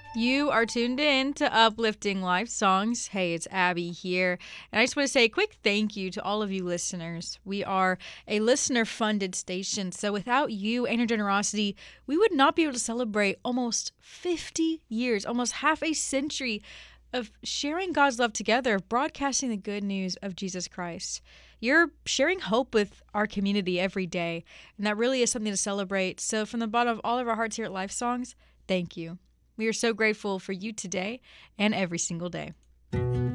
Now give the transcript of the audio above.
You are tuned in to Uplifting Life Songs. Hey, it's Abby here. And I just want to say a quick thank you to all of you listeners. We are a listener funded station. So without you and your generosity, we would not be able to celebrate almost 50 years, almost half a century of sharing God's love together, of broadcasting the good news of Jesus Christ. You're sharing hope with our community every day, and that really is something to celebrate. So, from the bottom of all of our hearts here at Life Songs, thank you. We are so grateful for you today and every single day.